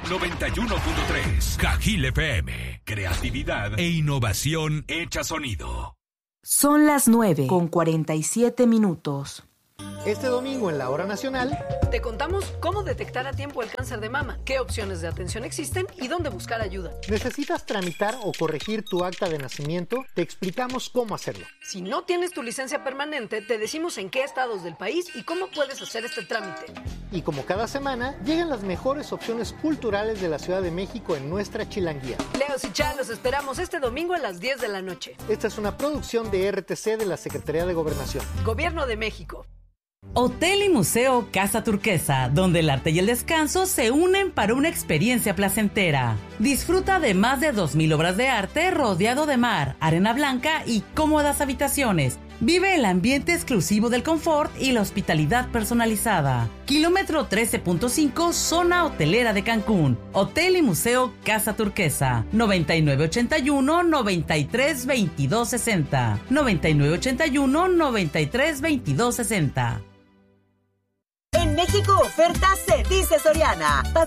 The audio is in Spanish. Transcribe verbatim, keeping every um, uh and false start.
noventa y uno punto tres. Cajil F M. Creatividad e innovación hecha sonido. Son las nueve con cuarenta y siete minutos. Este domingo en la Hora Nacional te contamos cómo detectar a tiempo el cáncer de mama, qué opciones de atención existen y dónde buscar ayuda. ¿Necesitas tramitar o corregir tu acta de nacimiento? Te explicamos cómo hacerlo. Si no tienes tu licencia permanente, te decimos en qué estados del país y cómo puedes hacer este trámite. Y como cada semana, llegan las mejores opciones culturales de la Ciudad de México en nuestra Chilanguía. Leos y Chá, los esperamos este domingo a las diez de la noche. Esta es una producción de R T C de la Secretaría de Gobernación. Gobierno de México. Hotel y Museo Casa Turquesa, donde el arte y el descanso se unen para una experiencia placentera. Disfruta de más de dos mil obras de arte rodeado de mar, arena blanca y cómodas habitaciones. Vive el ambiente exclusivo del confort y la hospitalidad personalizada. Kilómetro trece punto cinco, zona hotelera de Cancún. Hotel y Museo Casa Turquesa. noventa y nueve ochenta y uno, noventa y tres veintidós sesenta. noventa y nueve ochenta y uno, noventa y tres veintidós sesenta. En México oferta se dice Soriana.